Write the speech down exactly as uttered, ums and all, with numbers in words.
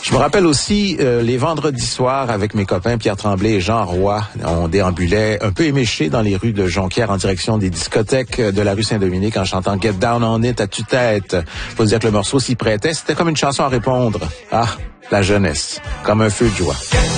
Je me rappelle aussi euh, les vendredis soirs avec mes copains Pierre Tremblay et Jean Roy. On déambulait un peu éméchés dans les rues de Jonquière en direction des discothèques de la rue Saint-Dominique en chantant Get Down on It à tue-tête. Faut dire que le morceau s'y prêtait. C'était comme une chanson à répondre. Ah, la jeunesse, comme un feu de joie.